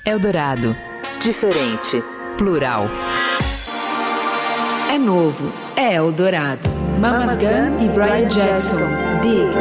Eldorado. Diferente. Plural. É novo. É Eldorado. Mamas Gun e Brian Jackson. Dig.